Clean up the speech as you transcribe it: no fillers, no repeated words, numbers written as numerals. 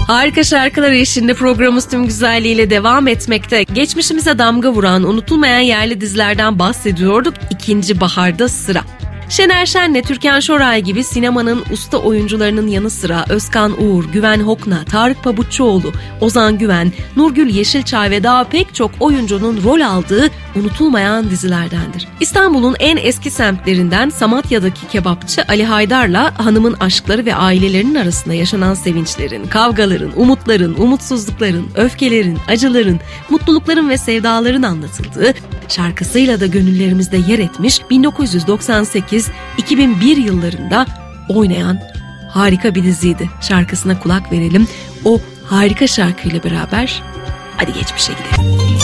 Harika şarkılar eşliğinde programımız tüm güzelliğiyle devam etmekte. Geçmişimize damga vuran, unutulmayan yerli dizilerden bahsediyorduk. İkinci Bahar'da sıra. Şener Şen'le Türkan Şoray gibi sinemanın usta oyuncularının yanı sıra Özkan Uğur, Güven Hokna, Tarık Pabuççuoğlu, Ozan Güven, Nurgül Yeşilçay ve daha pek çok oyuncunun rol aldığı unutulmayan dizilerdendir. İstanbul'un en eski semtlerinden Samatya'daki kebapçı Ali Haydar'la hanımın aşkları ve ailelerinin arasında yaşanan sevinçlerin, kavgaların, umutların, umutsuzlukların, öfkelerin, acıların, mutlulukların ve sevdaların anlatıldığı, şarkısıyla da gönüllerimizde yer etmiş 1998-2001 yıllarında oynayan harika bir diziydi. Şarkısına kulak verelim. O harika şarkıyla beraber hadi geçmişe gidelim.